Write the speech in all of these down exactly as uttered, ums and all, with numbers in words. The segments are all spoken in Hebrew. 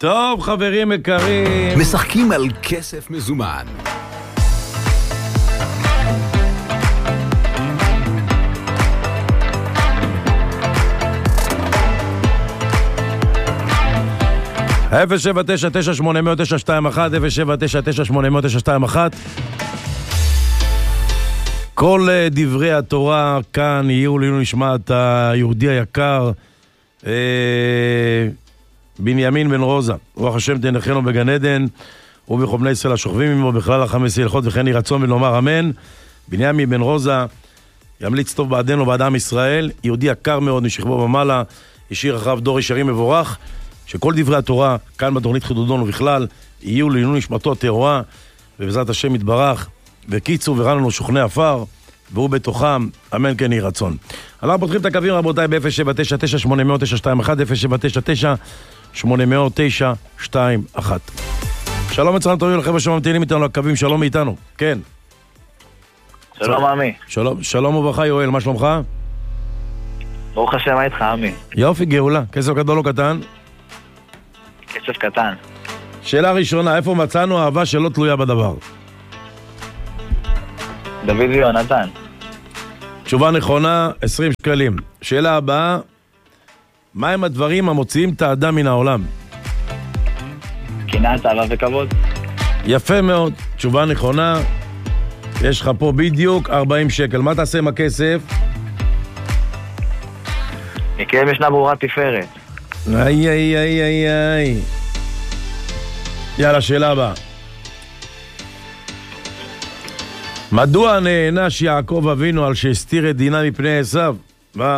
טוב, חברים יקרים. משחקים על כסף מזומן. אפס שבע תשע תשע שמונה אפס אפס תשע שתיים אחת אפס שבע תשע תשע שמונה אפס אפס תשע שתיים אחת. כל דברי התורה כאן יהיו לעילוי נשמת היהודי היקר אה, בנימין בן רוזה. רוח השם תנחנו בגן עדן ובכל בני ישראל השוכבים עמו בכלל החמש הלכות, וכן יהי רצון ונאמר אמן. בנימין בן רוזה ימליץ טוב בעדנו ובעד עם ישראל, יהודי יקר מאוד משכבו ומעלה, השאיר אחריו דור ישרים מבורך. שכל דברי התורה כאן בתוכנית חידודון ובכלל יהיו לעילוי נשמתו הטהורה, ובעזרת השם יתברך וקיצור ורן לנו שוכני עפר והוא בתוכם, אמן כן יהי רצון. אנחנו פותחים את הקווים רבותיי ב-אפס שבע תשע תשע שמונה אפס אפס תשע שתיים אחת אפס שבע תשע תשע שמונה אפס אפס תשע שתיים אחת. שלום אצלנו טובים לחבר'ה שממתינים איתנו לקווים, שלום מאיתנו. כן. שלום עמי. שלום, שלום וברכה יואל, מה שלומך? ברוך השם, מה איתך עמי? יופי, גאולה. כסף גדול או קטן? כסף קטן. שאלה ראשונה, איפה מצאנו אהבה שלא תלויה בדבר? דוד ויונתן. תשובה נכונה, עשרים שקלים. שאלה הבאה, מהם הדברים המוציאים את האדם מן העולם? קנאה, אהבה וכבוד. יפה מאוד, תשובה נכונה. יש לך פה בדיוק ארבעים שקל. מה תעשה עם הכסף? נקיים ישנה ברורה תפארת. איי איי איי איי איי. יאללה, שאלה הבאה. מדוע נענש יעקב אבינו על שהסתיר את דינה מפני עשיו? מה?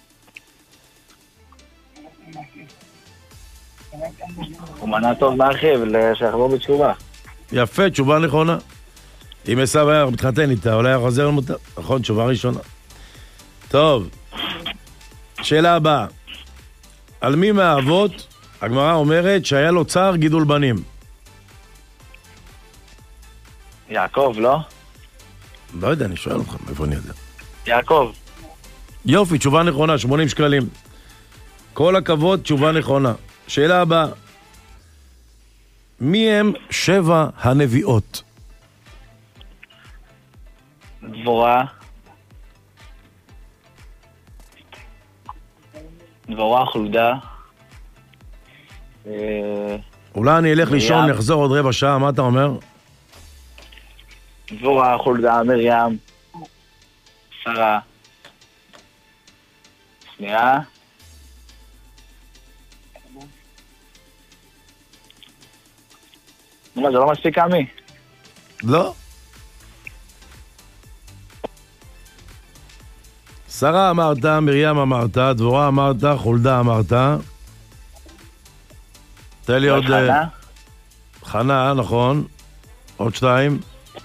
הוא מנע טוב מאחיו שיחזור בתשובה. יפה, תשובה נכונה. אם עשיו היה מתחתן איתה, אולי היה חוזר למוטב. נכון, תשובה ראשונה. טוב. שאלה הבאה. על מי מהאבות הגמרא אומרת שהיה לו צער גידול בנים? יעקב, לא? לא יודע, אני שואל אותך, איפה אני יודע? יעקב. יופי, תשובה נכונה, שמונים שקלים. כל הכבוד, תשובה נכונה. שאלה הבאה. מי הם שבע הנביאות? דבורה. דבורה, חולדה. אולי אני אלך לישון, נחזור עוד רבע שעה, מה אתה אומר? דבורה, חולדה, מרים. שרה. שנייה. מה, זה לא מספיק עמי? לא. שרה אמרת, מרים אמרת, דבורה אמרת, חולדה אמרת. תן לי עוד... חנה? חנה, נכון. עוד שתיים.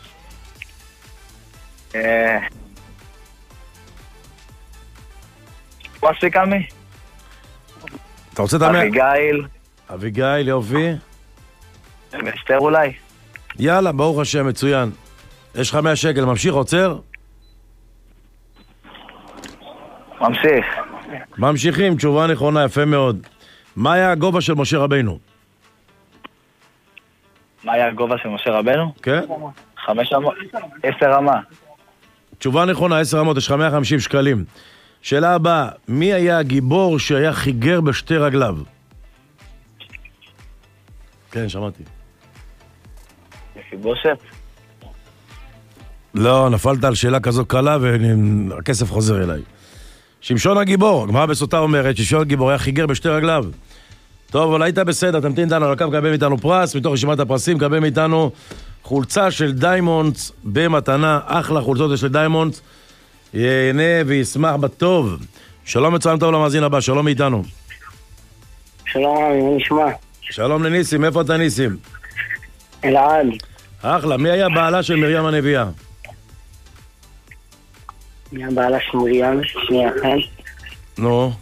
מספיק עמי? אתה רוצה את המאה? אביגיל. אביגיל, יופי. ואסתר אולי. יאללה, ברוך השם, מצוין. יש לך מאה שקל, ממשיך, עוצר? ממשיך. ממשיכים, תשובה נכונה, יפה מאוד. מה היה הגובה של משה רבינו? מה היה הגובה של משה רבנו? כן. חמש אמות, עשר אמה. תשובה נכונה, עשר אמות, יש לך מאה וחמישים שקלים. שאלה הבאה, מי היה הגיבור שהיה חיגר בשתי רגליו? כן, שמעתי. מפיבושת? לא, נפלת על שאלה כזו קלה והכסף חוזר אליי. שמשון הגיבור, הגמרא בסוטה אומרת ששמשון הגיבור היה חיגר בשתי רגליו. טוב, אבל היית בסדר, תמתין איתנו על הקו, קבל מאיתנו פרס, מתוך רשימת הפרסים, קבל מאיתנו חולצה של דיימונדס במתנה, אחלה חולצות של דיימונדס, ייהנה וישמח בטוב. שלום מצוין טוב למאזין הבא, שלום מאיתנו. שלום רבי, מה נשמע? שלום לניסים, איפה אתה ניסים? אלעד. אחלה, מי היה בעלה של מרים הנביאה? מי הבעלה של מרים? שנייה אחת. נו.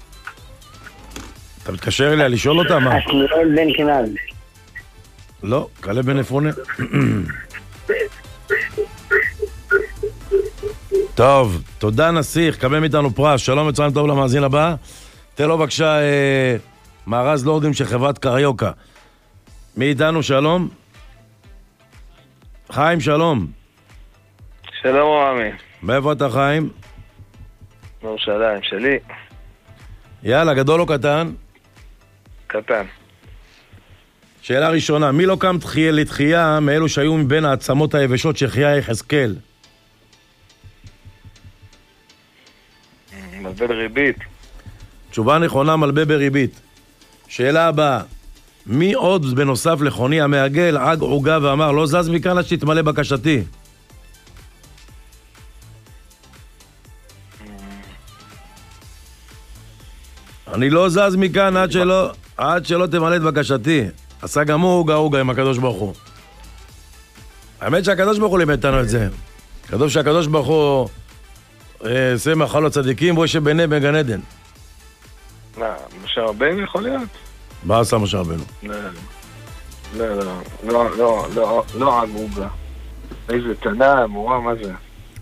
אתה מתקשר אליה לשאול אותה מה? עתניאל בן כנען. לא, כלב בן אפונה. טוב, תודה נסיך, קבל מאיתנו פרס, שלום מצוין טוב למאזין הבא. תן לו בבקשה אה, מארז לורדים של חברת קריוקה. מי איתנו? שלום? חיים, שלום. שלום רמי. מאיפה אתה חיים? ירושלים שלי. יאללה, גדול או קטן? קטן. שאלה ראשונה, מי לא קם תחייה לתחייה מאלו שהיו מבין העצמות היבשות שחיה יחזקאל? מלווה בריבית. תשובה נכונה, מלווה בריבית. שאלה הבאה, מי עוד בנוסף לחוני המעגל עג עוגה ואמר לא זז מכאן עד שתתמלא בקשתי? אני לא זז מכאן עד שלא, עד שלא תמלא את בקשתי. עשה גם הוא עוגה עוגה עם הקדוש ברוך הוא. האמת שהקדוש ברוך הוא לימד אותנו את זה. כתוב שהקדוש ברוך הוא עושה מאכלות צדיקים והוא יושב ביניהם בגן עדן. מה, משה רבנו יכול להיות? מה עשה משה רבנו? לא, לא, לא, לא, לא, לא, לא עגוגה. איזה תנא, מורה, מה זה?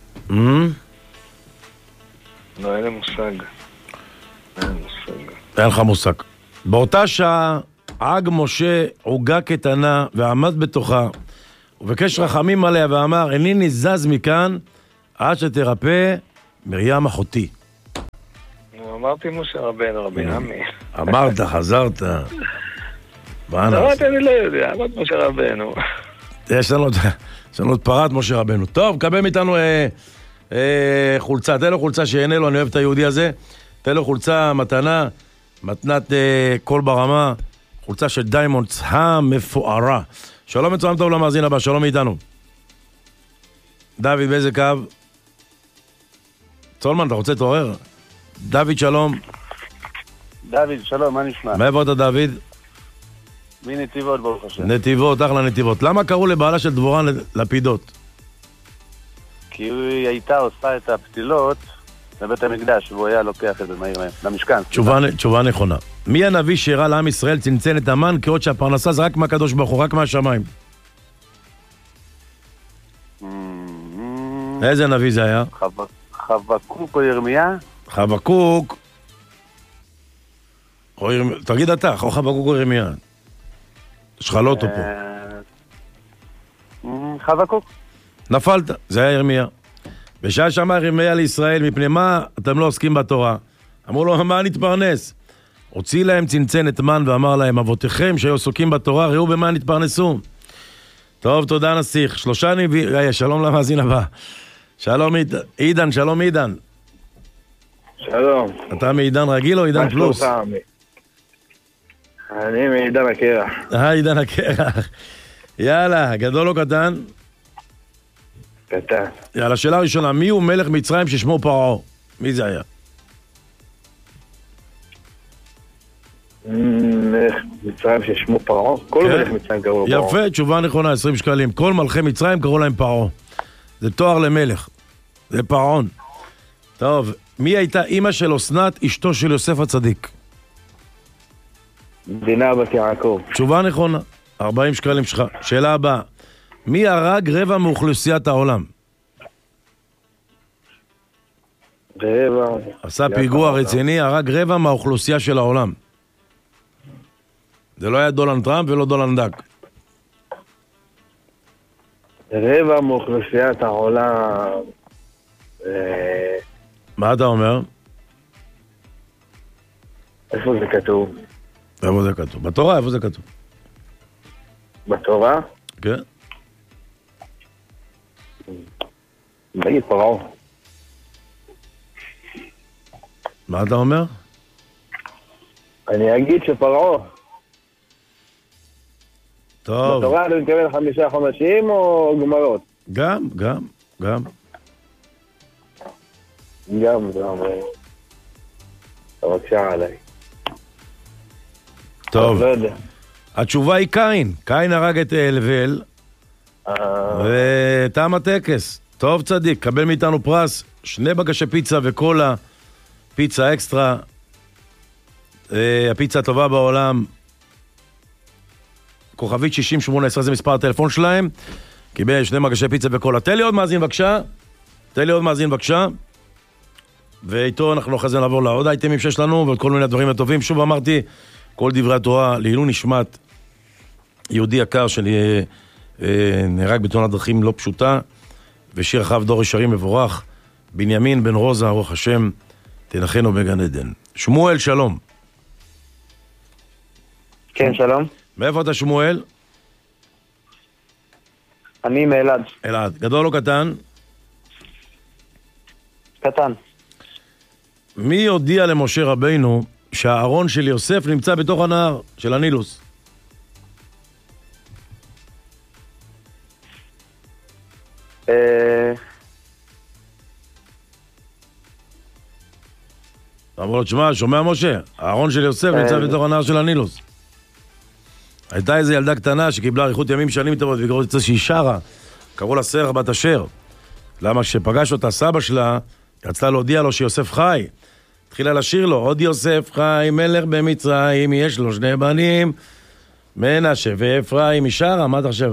לא, אין לי מושג. אין לי מושג. אין לך מושג. באותה שעה עג משה עוגה קטנה ועמד בתוכה ובקש רחמים עליה ואמר איני נזז מכאן עד שתרפא מרים אחותי. אמרתי משה רבנו, רבי נמי. אמרת, חזרת. מה נעשה? אמרתי, אני לא יודע, אמרת משה רבנו. יש לנו את פרת משה רבנו. טוב, קבל מאיתנו חולצה. תן לו חולצה שיהנה לו, אני אוהב את היהודי הזה. תן לו חולצה, מתנה, מתנת קול ברמה, חולצה של דיימונדס המפוארה. שלום מצוין טוב למאזין הבא, שלום מאיתנו. דוד, באיזה קו? צולמן, אתה רוצה להתעורר? דוד, שלום. דוד, שלום, מה נשמע? מאיפה אתה, דוד? מנתיבות, ברוך השם. נתיבות, אחלה נתיבות. למה קראו לבעלה של דבורן לפידות? כי היא הייתה עושה את הפתילות לבית המקדש, והוא היה לוקח את זה מהיר מהיר, למשכן. תשובה, תשובה נכונה. מי הנביא שהראה לעם ישראל צנצן את המן, כאות שהפרנסה זה רק מהקדוש ברוך הוא, רק מהשמיים? איזה נביא זה היה? חבקוק או ירמיה? חבקוק. או ירמיה. תגיד אתה, או חבקוק או ירמיה. יש לך לוטו פה. חבקוק. נפלת, זה היה ירמיה. בשעה שאמר ירמיה לישראל, מפני מה אתם לא עוסקים בתורה? אמרו לו, מה נתפרנס? הוציא להם צנצנת מן ואמר להם, אבותיכם שהיו עסוקים בתורה, ראו במה נתפרנסו. טוב, תודה נסיך. שלושה נביאים, שלום למאזין הבא. שלום עידן, שלום עידן. שלום. אתה מעידן רגיל או עידן פלוס? אני מעידן הקרח. אה, עידן הקרח. יאללה, גדול או קטן? קטן. יאללה, שאלה ראשונה, מי הוא מלך מצרים ששמו פרעה? מי זה היה? מלך מצרים ששמו פרעה? כל מלך מצרים קראו פרעה. יפה, תשובה נכונה, עשרים שקלים. כל מלכי מצרים קראו להם פרעה. זה תואר למלך. זה פרעון. טוב, מי הייתה אימא של אסנת, אשתו של יוסף הצדיק? דינה בת יעקב. תשובה נכונה, ארבעים שקלים שלך. שאלה הבאה, מי הרג רבע מאוכלוסיית העולם? רבע. עשה פיגוע רציני, הרג רבע מהאוכלוסייה של העולם. זה לא היה דולנד טראמפ ולא דולנד דק. רבע מאוכלוסיית העולם. מה אתה אומר? איפה זה כתוב? איפה זה כתוב? בתורה, איפה זה כתוב? בתורה? כן. נגיד פרעה. מה אתה אומר? אני אגיד שפרעה. טוב. בתורה אתה מתכוון חמישה חודשים או גמרות? גם, גם, גם. גם, גם. בבקשה עליי. טוב. לא יודע. התשובה היא קין. קין הרג את אלבל, ותם הטקס. טוב צדיק, קבל מאיתנו פרס, שני בקשי פיצה וקולה, פיצה אקסטרה, הפיצה הטובה בעולם, כוכבית שישים שמונה עשרה זה מספר הטלפון שלהם, קיבל שני בקשי פיצה וקולה. תן לי עוד מאזין בבקשה, תן לי עוד מאזין בבקשה, ואיתו אנחנו אחרי זה נעבור לעוד אייטמים שיש לנו, ועוד כל מיני דברים הטובים. שוב אמרתי, כל דברי התורה לעילוי נשמת יהודי יקר שנהרג בתאונת דרכים לא פשוטה, ושיר אחריו דור ישרים מבורך, בנימין בן רוזה, ברוך השם, תנחנו בגן עדן. שמואל, שלום. כן, שלום. מאיפה אתה, שמואל? אני מאלעד. אלעד. גדול או קטן? קטן. מי הודיע למשה רבינו שהארון של יוסף נמצא בתוך הנהר של הנילוס? אה... אמרו לו, תשמע, שומע משה, הארון של יוסף נמצא בתוך הנהר של הנילוס. הייתה איזו ילדה קטנה שקיבלה אריכות ימים שנים טובות וקראו את זה שהיא שרה, קראו לה סרח בת אשר. למה כשפגש אותה סבא שלה, רצתה להודיע לו שיוסף חי. התחילה לשיר לו, עוד יוסף חי, מלך במצרים, יש לו שני בנים, מנשה ואפרים. היא שרה, מה אתה חושב?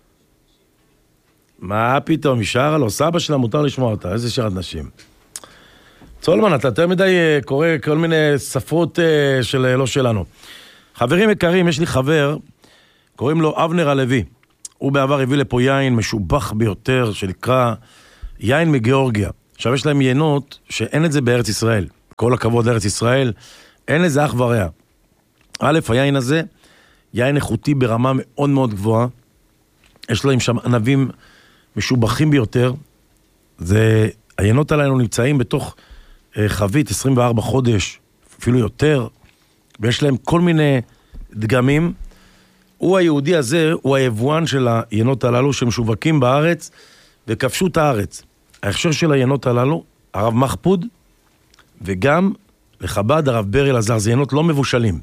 מה פתאום, היא שרה לו? סבא שלה מותר לשמוע אותה, איזה שרת נשים. צולמן, אתה יותר מדי קורא כל מיני ספרות של לא שלנו. חברים יקרים, יש לי חבר, קוראים לו אבנר הלוי. הוא בעבר הביא לפה יין משובח ביותר, שנקרא יין מגיאורגיה. עכשיו יש להם יינות שאין את זה בארץ ישראל. כל הכבוד לארץ ישראל, אין לזה אח ורע. א', היין הזה, יין איכותי ברמה מאוד מאוד גבוהה. יש להם שם ענבים משובחים ביותר. זה, היינות עלינו נמצאים בתוך חבית עשרים וארבעה חודש, אפילו יותר, ויש להם כל מיני דגמים. הוא היהודי הזה, הוא היבואן של היינות הללו שמשווקים בארץ וכבשו את הארץ. ההכשר של היינות הללו, הרב מחפוד, וגם לחב"ד הרב בר אלעזר, זה יינות לא מבושלים.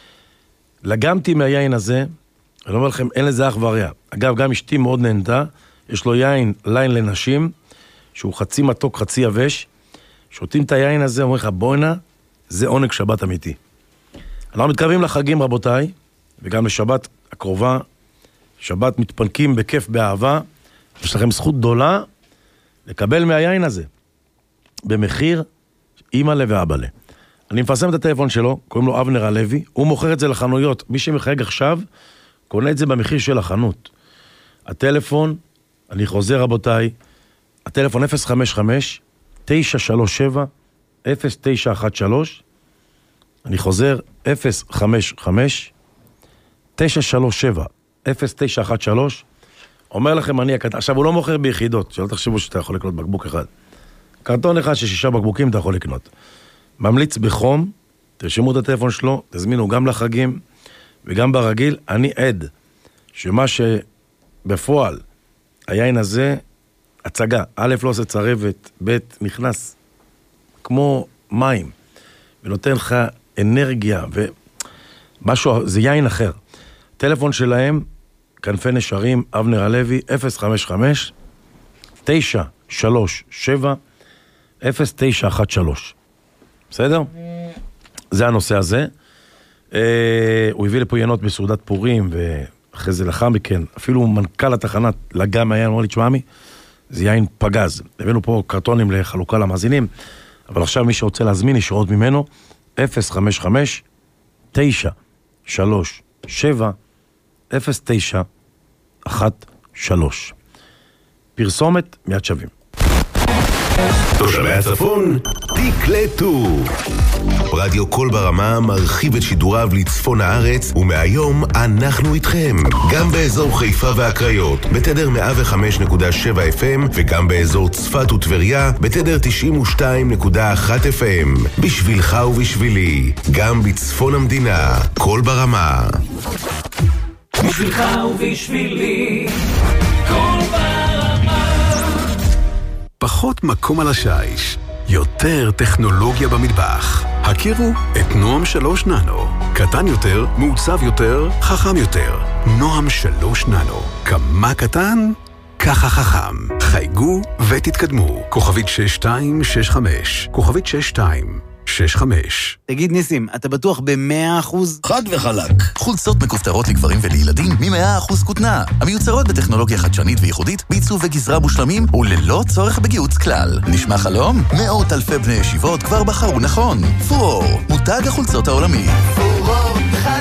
לגמתי מהיין הזה, אני אומר לכם, אין לזה אח ורע. אגב, גם אשתי מאוד נהנתה, יש לו יין, ליין לנשים, שהוא חצי מתוק, חצי יבש. שותים את היין הזה, אומרים לך, בואנה, זה עונג שבת אמיתי. אנחנו מתקרבים לחגים, רבותיי, וגם לשבת הקרובה, שבת מתפנקים בכיף, באהבה. יש לכם זכות גדולה לקבל מהיין הזה, במחיר אמא לב ואבא לב. אני מפרסם את הטלפון שלו, קוראים לו אבנר הלוי, הוא מוכר את זה לחנויות. מי שמחייג עכשיו, קונה את זה במחיר של החנות. הטלפון, אני חוזר רבותיי, הטלפון אפס חמש חמש תשע שלוש שבע אפס תשע אחת שלוש, אני חוזר אפס חמש חמש תשע שלוש שבע אפס תשע אחת שלוש. אומר לכם אני הקטן, עכשיו הוא לא מוכר ביחידות, שלא תחשבו שאתה יכול לקנות בקבוק אחד, קרטון אחד ששישה בקבוקים אתה יכול לקנות. ממליץ בחום, תרשמו את הטלפון שלו, תזמינו גם לחגים וגם ברגיל. אני עד שמה שבפועל היין הזה הצגה, א' לא עושה צרבת, ב' נכנס כמו מים ונותן לך אנרגיה ומשהו, זה יין אחר. טלפון שלהם, כנפי נשרים, אבנר הלוי, אפס חמש חמש תשע שלוש שבע אפס תשע אחת שלוש. בסדר? זה הנושא הזה. אה, הוא הביא לפה יינות בסעודת פורים, ואחרי זה לאחר מכן, אפילו מנכ"ל התחנת לגם היה, אמר לי, תשמע מי, זה יין פגז. הבאנו פה קרטונים לחלוקה למאזינים, אבל עכשיו מי שרוצה להזמין ישרות ממנו, אפס חמש חמש תשע שלוש שבע אפס תשע אחת שלוש. פרסומת מיד שווים. תושבי הצפון, תקלטו. רדיו קול ברמה מרחיב את שידוריו לצפון הארץ, ומהיום אנחנו איתכם. גם באזור חיפה והקריות, בתדר מאה וחמש נקודה שבע אף אם, וגם באזור צפת וטבריה, בתדר תשעים ושתיים נקודה אחת אף אם. בשבילך ובשבילי, גם בצפון המדינה, קול ברמה. בשבילך ובשבילי, קול ברמה. פחות מקום על השיש, יותר טכנולוגיה במטבח. הכירו את נועם שלוש ננו. קטן יותר, מעוצב יותר, חכם יותר. נועם שלוש ננו. כמה קטן? ככה חכם. חייגו ותתקדמו. כוכבית שש שתיים שש חמש. כוכבית שש שתיים שש חמש. תגיד ניסים, אתה בטוח ב-מאה אחוז? חד וחלק. חולצות מכופתרות לגברים ולילדים מ-מאה אחוז כותנה. המיוצרות בטכנולוגיה חדשנית וייחודית, בעיצוב וגזרה מושלמים וללא צורך בגיוץ כלל. נשמע חלום? מאות אלפי בני ישיבות כבר בחרו נכון. פורור, מותג החולצות העולמי. פורור,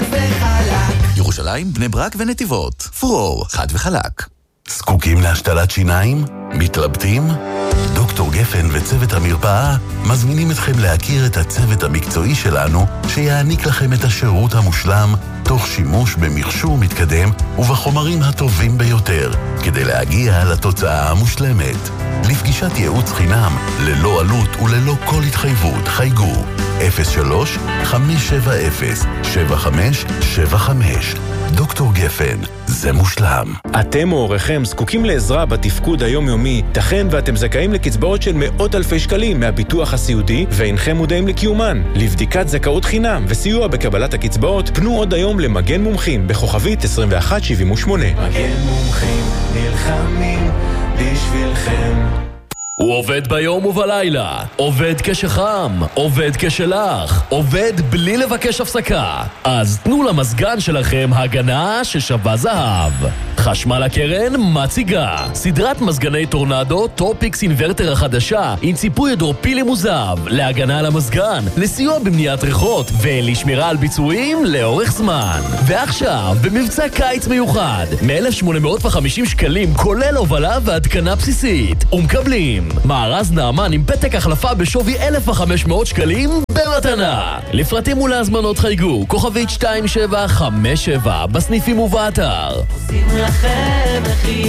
ירושלים, בני ברק ונתיבות. פרור, חד וחלק. זקוקים להשתלת שיניים? מתלבטים? דוקטור גפן וצוות המרפאה מזמינים אתכם להכיר את הצוות המקצועי שלנו שיעניק לכם את השירות המושלם תוך שימוש במכשור מתקדם ובחומרים הטובים ביותר כדי להגיע לתוצאה המושלמת. לפגישת ייעוץ חינם ללא עלות וללא כל התחייבות חייגו אפס שלוש חמש שבע אפס שבע חמש שבע חמש. דוקטור גפן, זה מושלם. אתם או הוריכם זקוקים לעזרה בתפקוד היומיומי, תכן ואתם זכאים לקצבאות של מאות אלפי שקלים מהביטוח הסיעודי ואינכם מודעים לקיומן. לבדיקת זכאות חינם וסיוע בקבלת הקצבאות, פנו עוד היום למגן מומחים בכוכבית עשרים ואחת שבעים ושמונה. מגן מומחים נלחמים בשבילכם. הוא עובד ביום ובלילה, עובד כשחם, עובד כשלח, עובד בלי לבקש הפסקה. אז תנו למסגן שלכם הגנה ששווה זהב. חשמל הקרן מציגה סדרת מזגני טורנדו טופיקס אינברטר החדשה עם ציפוי הידרופילי מוזב להגנה על המזגן, לסיוע במניעת ריחות ולשמירה על ביצועים לאורך זמן. ועכשיו במבצע קיץ מיוחד מ-אלף שמונה מאות וחמישים שקלים כולל הובלה והתקנה בסיסית, ומקבלים מארז נאמן עם פתק החלפה בשווי אלף וחמש מאות שקלים במתנה. לפרטים ולהזמנות חייגו כוכבית שתיים שבע חמש שבע בסניפים ובאתר. עושים לכם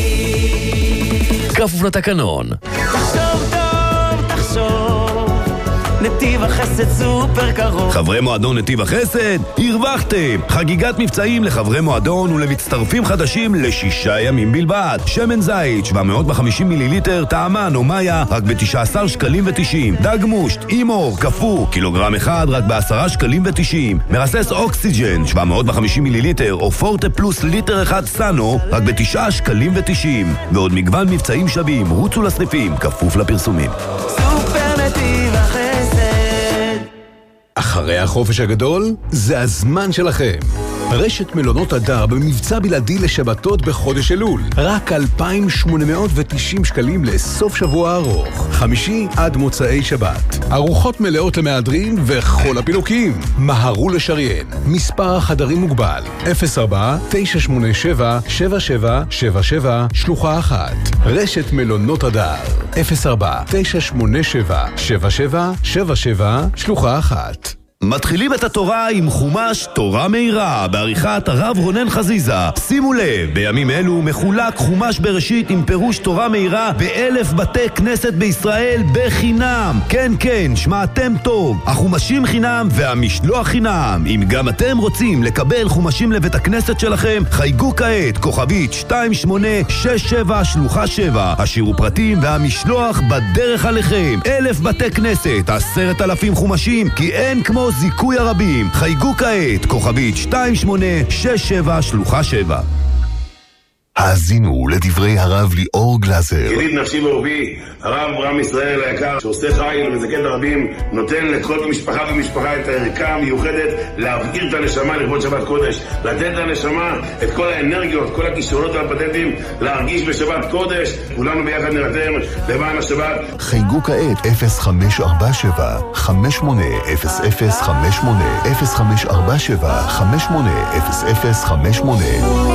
מחיר כפוף לתקנון. תחשוב טוב, תחשוב נתיב החסד סופר קרוב. חברי מועדון נתיב החסד, הרווחתם! חגיגת מבצעים לחברי מועדון ולמצטרפים חדשים לשישה ימים בלבד. שמן זית שבע מאות וחמישים מיליליטר, טעמן או מאיה רק ב-תשעה עשר שקלים ותשעים. דג מושט, אימור, קפוא, קילוגרם אחד רק ב-עשרה שקלים ותשעים. מרסס אוקסיג'ן שבע מאות וחמישים מיליליטר או פורטה פלוס ליטר אחד סאנו רק ב-תשעה שקלים ותשעים. ועוד מגוון מבצעים שווים, רוצו לסניפים, כפוף לפרסומים. סופר נתיב החסד. אחרי החופש הגדול, זה הזמן שלכם. רשת מלונות הדר במבצע בלעדי לשבתות בחודש אלול. רק אלפיים שמונה מאות ותשעים שקלים לסוף שבוע ארוך. חמישי עד מוצאי שבת. ארוחות מלאות למהדרין וכל הפינוקים. מהרו לשריין. מספר החדרים מוגבל. אפס ארבע תשע שמונה שבע שבע שבע שבע שבע שלוחה אחת. רשת מלונות הדר. אפס ארבע תשע שמונה שבע שבע שבע שבע שבע שלוחה אחת. מתחילים את התורה עם חומש תורה מהירה בעריכת הרב רונן חזיזה. שימו לב, בימים אלו מחולק חומש בראשית עם פירוש תורה מהירה באלף בתי כנסת בישראל בחינם. כן כן, שמעתם טוב, החומשים חינם והמשלוח חינם. אם גם אתם רוצים לקבל חומשים לבית הכנסת שלכם, חייגו כעת כוכבית שתיים שמונה שש שבע שלוחה שבע. השאירו פרטים והמשלוח בדרך עליכם. אלף בתי כנסת, עשרת אלפים חומשים, כי אין כמו זיכוי הרבים. חייגו כעת כוכבית שתיים שמונה שש שבע שלוחה שבע. האזינו לדברי הרב ליאור גלזר. ידיד נפשי ואהובי, הרב אברהם ישראל היקר, שעושה חיל ומזכה ברבים, נותן לכל משפחה ומשפחה את הערכה המיוחדת להבעיר את הנשמה לכבוד שבת קודש, לתת לנשמה את כל האנרגיות, כל הכישרונות והפטנטים להרגיש בשבת קודש. כולנו ביחד נרתם למען השבת. חייגו כעת אפס חמש ארבע שבע חמש שמונה אפס אפס חמש שמונה אפס חמש ארבע שבע חמש שמונה אפס אפס חמש שמונה.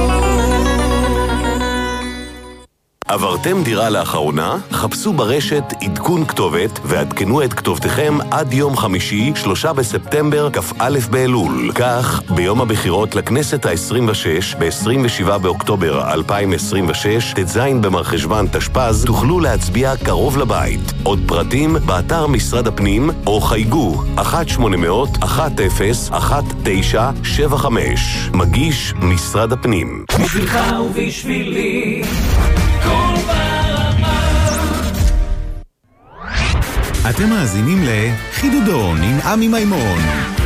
עברתם דירה לאחרונה? חפשו ברשת עדכון כתובת ועדכנו את כתובתכם עד יום חמישי, שלושה בספטמבר, כ"א באלול. כך, ביום הבחירות לכנסת ה-עשרים ושש, ב-עשרים ושבעה באוקטובר אלפיים עשרים ושש, ט"ז במרחשוון תשפ"ז, תוכלו להצביע קרוב לבית. עוד פרטים באתר משרד הפנים, או חייגו אחת שמונה אפס אפס אחת אחת תשע שבע חמש. מגיש משרד הפנים. בשבילך ובשבילי אתם מאזינים לחידודון עם עמי מימון.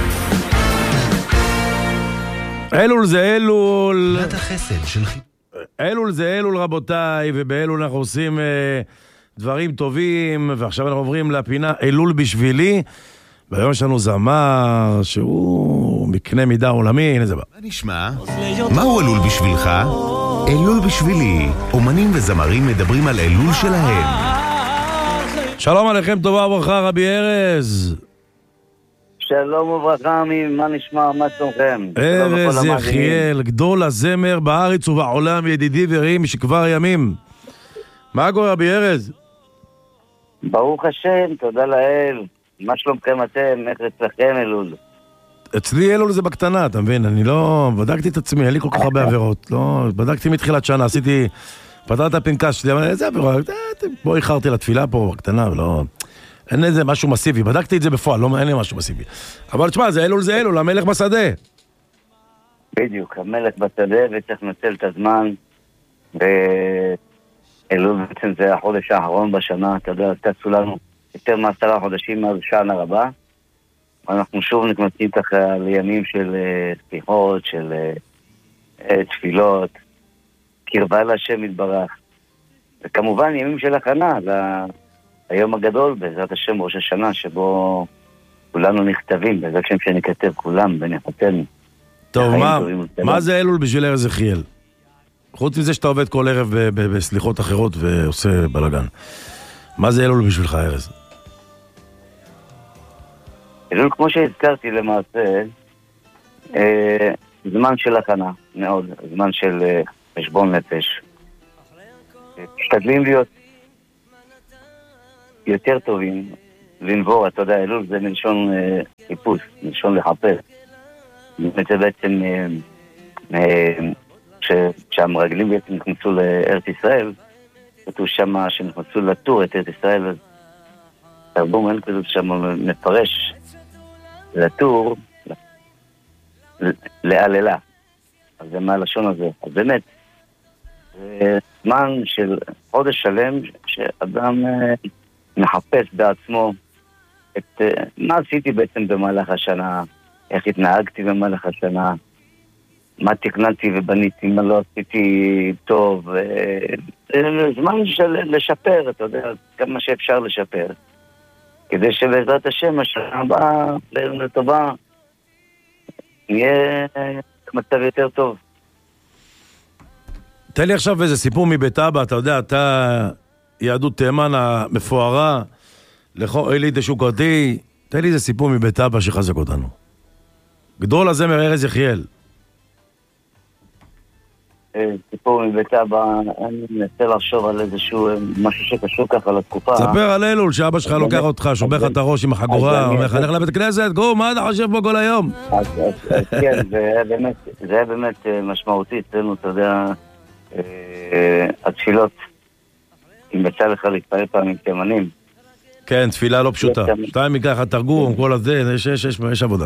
אלול זה אלול. תחילת החסד של חידודון. אלול זה אלול רבותיי, ובאלול אנחנו עושים אה, דברים טובים, ועכשיו אנחנו עוברים לפינה אלול בשבילי, והיום יש לנו זמר שהוא מקנה מידה עולמי. הנה זה בא. מה נשמע? מהו אלול בשבילך? אלול בשבילי. אומנים וזמרים מדברים על אלול שלהם. שלום עליכם, טובה וברכה, רבי ארז. שלום וברכה, מה נשמע, מה שלומכם? ארז יחיאל, גדול הזמר בארץ ובעולם, ידידי ורעי משכבר הימים. מה קורה רבי ארז? ברוך השם, תודה לאל. מה שלומכם אתם? איך אצלכם אלול? אצלי אלול זה בקטנה, אתה מבין? אני לא... בדקתי את עצמי, אין לי כל כך הרבה עבירות. לא... בדקתי מתחילת שנה, עשיתי... פתרת הפנקס שלי, אבל איזה עבירות? בוא איחרתי לתפילה פה בקטנה, ולא... אין איזה משהו מסיבי, בדקתי את זה בפועל, לא, אין לי משהו מסיבי. אבל תשמע, זה אלול זה אלול, המלך בשדה. בדיוק, המלך בשדה, וצריך לנצל את הזמן. ואלול בעצם זה החודש האחרון בשנה, אתה יודע, תעשו לנו יותר מעשרה חודשים מאז שנה רבה. אנחנו שוב נכנסים ככה לימים של סליחות, של תפילות, קרבה להשם יתברך. וכמובן ימים של הכנה, היום הגדול, בעזרת השם ראש השנה, שבו כולנו נכתבים, בעזרת השם שנכתב כולם בנחותנו. טוב, מה, מה זה אלול בשביל ארז יחיאל? חוץ מזה שאתה עובד כל ערב בסליחות אחרות ועושה בלגן. מה זה אלול בשבילך, ארז? אלול, כמו שהזכרתי למעשה, אה, זמן של הכנה, מאוד, זמן של אה, חשבון נפש. משתדלים להיות יותר טובים, לנבור, אתה יודע, אלול זה מלשון אה, חיפוש, מלשון לחפש. זה בעצם, אה, אה, כשהמרגלים בעצם נכנסו לארץ ישראל, כתוב שמה שנכנסו לטור את ארץ ישראל, אז תרבום אין כזאת שם מפרש לטור, לעללה. אז זה מהלשון הזה. אז באמת, זה זמן של חודש שלם שאדם מחפש בעצמו את מה עשיתי בעצם במהלך השנה, איך התנהגתי במהלך השנה, מה תכננתי ובניתי, מה לא עשיתי טוב. זה זמן של לשפר, אתה יודע, כמה שאפשר לשפר. כדי שבעזרת השם, השנה הבאה, לטובה, נהיה מצב יותר טוב. תן לי עכשיו איזה סיפור מבית אבא, אתה יודע, אתה יהדות תימן המפוארה, לכו אלי דשוקרתי, תן לי איזה סיפור מבית אבא שחזק אותנו. גדול הזמר ארז יחיאל. סיפור מבית אבא, אני מנסה לחשוב על איזשהו משהו שקשור ככה לתקופה. ספר על אלול, שאבא שלך לוקח אותך, שובר לך את הראש עם החגורה, אומר לך, לך לבית כנסת, גו, מה אתה חושב פה כל היום? כן, זה היה באמת משמעותי אצלנו, אתה יודע, התפילות, אם יצא לך להתפעל פעמים תימנים. כן, תפילה לא פשוטה. שתיים מכך, התרגום, כל הזה, יש עבודה.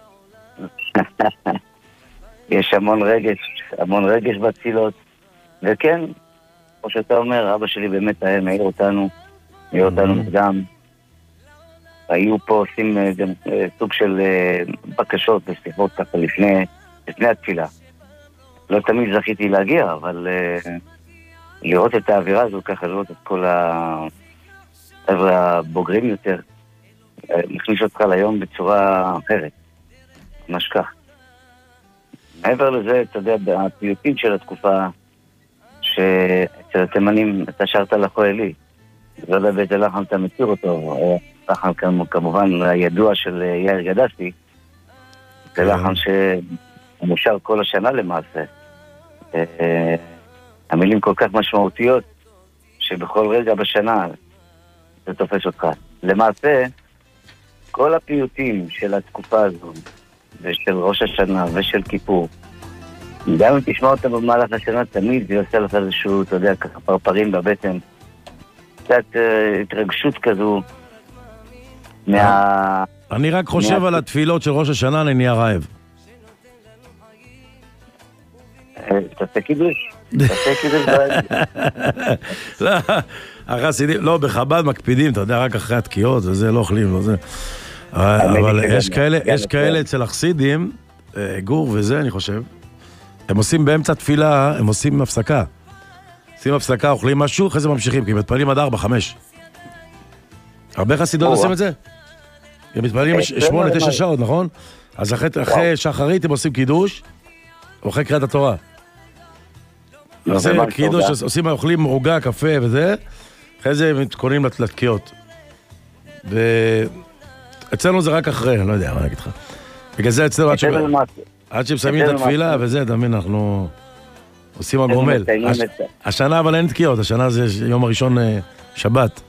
יש המון רגש, המון רגש בתפילות, וכן, כמו שאתה אומר, אבא שלי באמת היה מעיר אותנו, מעיר אותנו מוקדם. היו פה עושים גם סוג של בקשות וסליחות ככה לפני, לפני התפילה. לא תמיד זכיתי להגיע, אבל לראות את האווירה הזו ככה, לראות את כל החבר'ה הבוגרים יותר, מכניס אותך ליום בצורה אחרת, ממש כך. מעבר לזה, אתה יודע, הפיוטים של התקופה שאצל התימנים אתה שרת לכו אלי, לא יודע באיזה לחן אתה מכיר אותו, לחן כמובן הידוע של יאיר גדסי, זה לחן שמושר כל השנה למעשה. המילים כל כך משמעותיות שבכל רגע בשנה זה תופס אותך. למעשה, כל הפיוטים של התקופה הזו ושל ראש השנה ושל כיפור, גם אם תשמע אותם במהלך השנה, תמיד זה יוצא לך איזשהו, אתה יודע, ככה פרפרים בבטן, קצת uh, התרגשות כזו מה... אני רק חושב מה... על התפילות של ראש השנה, אני נהיה רעב. תעשה קידוש, תעשה קידוש ברעב. לא, החסידים, לא, בחב"ד מקפידים, אתה יודע, רק אחרי התקיעות, וזה לא אוכלים, לא זה. אבל יש כאלה, יש כאלה אצל החסידים, גור וזה, אני חושב, הם עושים באמצע תפילה, הם עושים הפסקה. עושים הפסקה, אוכלים משהו, אחרי זה ממשיכים, כי הם מתפעלים עד ארבע, חמש. הרבה חסידות עושים את זה? הם מתפעלים שמונה, תשע שעות, נכון? אז אחרי שחרית הם עושים קידוש, או אחרי קריאת התורה. עושים קידוש, עושים, אוכלים עוגה, קפה וזה, אחרי זה הם מתכוננים לתקיעות. ו... אצלנו זה רק אחרי, אני לא יודע, מה אני אגיד לך. בגלל זה אצלנו עד שמסיימים את התפילה וזה, תאמין, אנחנו עושים הגומל. השנה אבל אין תקיעות, השנה זה יום הראשון שבת.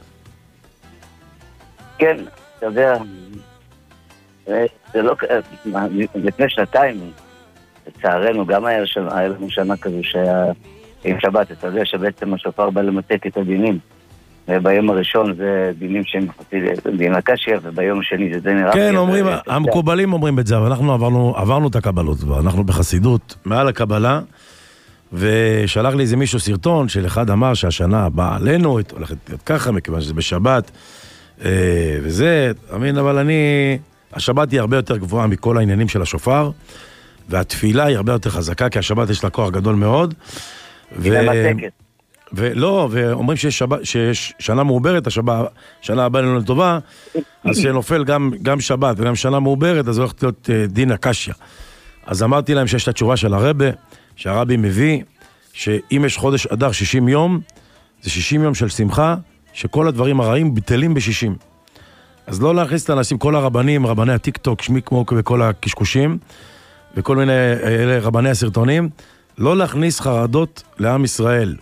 כן, אתה יודע, זה לא, לפני שנתיים, לצערנו, גם היה לנו שנה כזו שהיה עם שבת, אתה יודע שבעצם השופר בא למתק את הדינים. וביום הראשון זה דינים שהם דין הקשיא, וביום השני זה דין רבי. כן, אומרים, המקובלים אומרים את זה, אבל אנחנו עברנו, עברנו את הקבלות, אנחנו בחסידות, מעל הקבלה, ושלח לי איזה מישהו סרטון, של אחד אמר שהשנה הבאה עלינו, הולכת להיות ככה, מכיוון שזה בשבת, וזה, אמין, אבל אני, השבת היא הרבה יותר גבוהה מכל העניינים של השופר, והתפילה היא הרבה יותר חזקה, כי השבת יש לה כוח גדול מאוד. היא למתקת. ולא, ואומרים שיש, שבת, שיש שנה מעוברת, השבה, שנה הבאה לנו לטובה, אז שנופל גם, גם שבת וגם שנה מעוברת, אז הולכת להיות דין הקשיא. אז אמרתי להם שיש את התשובה של הרבה, שהרבי מביא, שאם יש חודש אדר שישים יום, זה שישים יום של שמחה, שכל הדברים הרעים בטלים ב-שישים. אז לא להכניס את האנשים, כל הרבנים, רבני הטיק-טוק, שמי כמו וכל הקשקושים, וכל מיני אלה, רבני הסרטונים, לא להכניס חרדות לעם ישראל.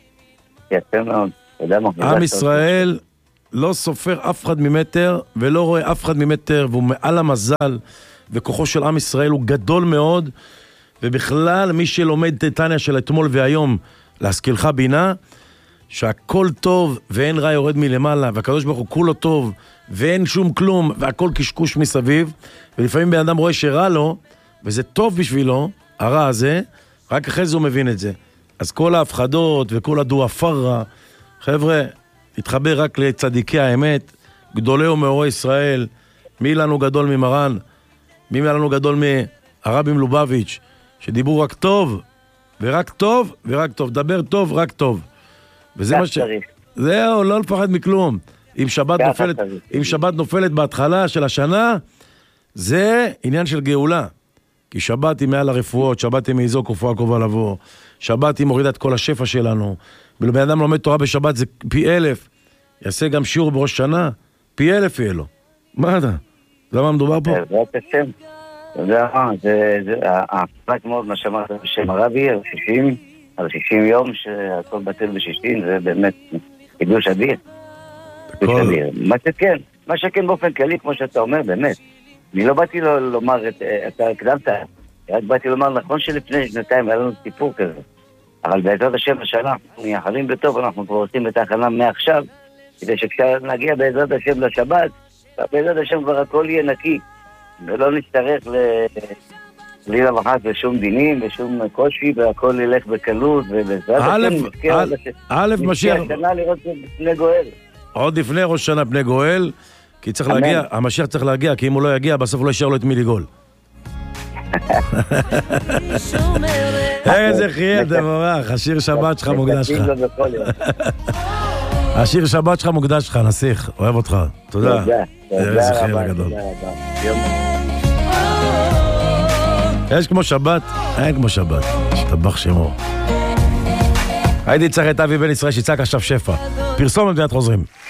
עם ישראל לא סופר אף אחד ממטר, ולא רואה אף אחד ממטר, והוא מעל המזל, וכוחו של עם ישראל הוא גדול מאוד, ובכלל מי שלומד טניה של אתמול והיום, להשכילך בינה, שהכל טוב ואין רע יורד מלמעלה, והקדוש ברוך הוא כולו טוב, ואין שום כלום, והכל קשקוש מסביב, ולפעמים בן אדם רואה שרע לו, וזה טוב בשבילו, הרע הזה, רק אחרי זה הוא מבין את זה. אז כל ההפחדות וכל הדואפרה, חבר'ה, התחבר רק לצדיקי האמת, גדולי ומאורי ישראל, מי לנו גדול ממרן, מי לנו גדול מהרבי מלובביץ', שדיברו רק טוב, ורק טוב, ורק טוב, דבר טוב, רק טוב. וזה מה ש... זהו, לא לפחד מכלום. אם שבת נופלת, אם שבת נופלת בהתחלה של השנה, זה עניין של גאולה. כי שבת היא מעל הרפואות, שבת היא מעיזו כופו הקרובה לבוא, שבת היא מורידה את כל השפע שלנו. בן אדם לומד תורה בשבת זה פי אלף, יעשה גם שיעור בראש שנה, פי אלף יהיה לו. מה אתה? זה מה מדובר פה? זה השם. אתה יודע מה, זה האחת מאוד מה שאמרת בשם הרבי, על שישים, על שישים יום שהכל בטל בשישים, זה באמת חידוש אדיר. מה שכן, מה שכן באופן כללי, כמו שאתה אומר, באמת. אני לא באתי לומר, אתה הקדמת, רק באתי לומר, נכון שלפני שנתיים היה לנו סיפור כזה, אבל בעזרת השם השנה, מייחלים בטוב, אנחנו כבר עושים את ההכנה מעכשיו, כדי שכשנגיע בעזרת השם לשבת, בעזרת השם כבר הכל יהיה נקי, ולא נצטרך בלי למחת ושום דינים ושום קושי, והכל ילך בקלות, ובעזרת השם נזכר השנה לראות בפני גואל. עוד לפני ראש שנה פני גואל, כי צריך להגיע, המשיח צריך להגיע, כי אם הוא לא יגיע, בסוף הוא לא יישאר לו את מי לגאול. איזה חייה, תבורך, השיר שבת שלך מוקדש לך. השיר שבת שלך מוקדש לך, נסיך, אוהב אותך. תודה. איזה חייה גדול. יש כמו שבת, אין כמו שבת. שתבח שמו. הייתי צריך את אבי בן ישראל שיצעק עכשיו שפע. פרסום במדינת חוזרים.